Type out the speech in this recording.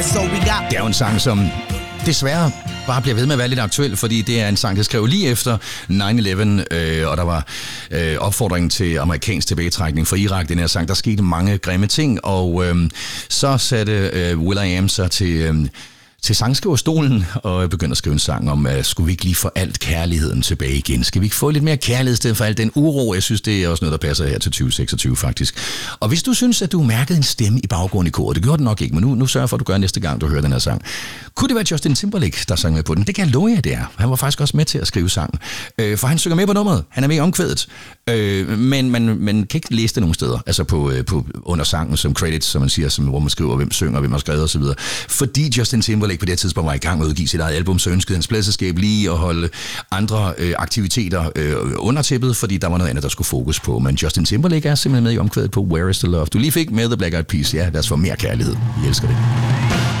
Det er jo en sang, som desværre bare bliver ved med at være lidt aktuel, fordi det er en sang, der skrev lige efter 9/11, og der var opfordringen til amerikansk tilbagetrækning fra Irak. Den her sang, der skete mange grimme ting, og så satte will.i.am sig til sangskriverstolen og begyndte at skrive en sang om, skulle vi ikke lige få alt kærligheden tilbage igen? Skal vi ikke få lidt mere kærlighed i stedet for al den uro? Jeg synes, det er også noget, der passer her til 2026 faktisk. Og hvis du synes, at du mærkede en stemme i baggrunden i koret, det gjorde det nok ikke, men nu sørger for, at du gør næste gang, du hører den her sang. Kunne det være Justin Timberlake, der sang med på den? Det kan jeg love jer, det er. Han var faktisk også med til at skrive sangen. For han synger med på nummeret. Han er med i omkvædet. Men man kan ikke læse det nogen steder. Altså på under sangen som credits, som man siger, hvor man skriver, hvem synger, hvem har skrevet osv. Fordi Justin Timberlake på det her tidspunkt var i gang med at udgive sit eget album, så ønskede hans pladselskab lige at holde andre aktiviteter under tæppet, fordi der var noget andet, der skulle fokus på. Men Justin Timberlake er simpelthen med i omkvædet på Where is the Love? Du lige fik med The Black Eyed Peas. Ja, lad os få mere kærlighed. Vi elsker det.